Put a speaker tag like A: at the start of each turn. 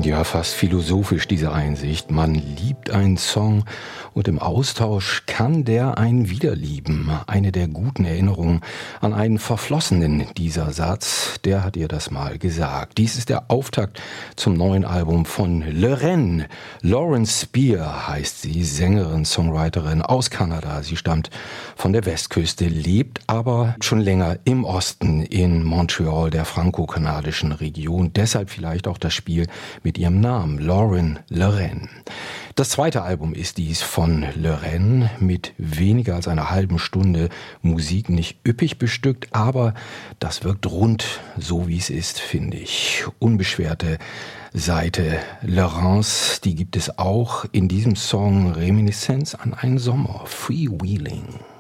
A: Ja, fast philosophisch diese Einsicht. Man liebt einen Song und im Austausch kann der einen wiederlieben. Eine der guten Erinnerungen an einen Verflossenen, dieser Satz, der hat ihr das mal gesagt. Dies ist der Auftakt zum neuen Album von Lorraine. Lauren Spear heißt sie, Sängerin, Songwriterin aus Kanada. Sie stammt von der Westküste, lebt aber schon länger im Osten in Montreal, der franco-kanadischen Region. Deshalb vielleicht auch das Spiel mit ihrem Namen, Lauren Lorraine. Das zweite Album ist dies von Lorraine, mit weniger als einer halben Stunde Musik, nicht üppig bestückt, aber das wirkt rund, so wie es ist, finde ich. Unbeschwerte Seite Laurence, die gibt es auch in diesem Song, Reminiszenz an einen Sommer, Freewheeling.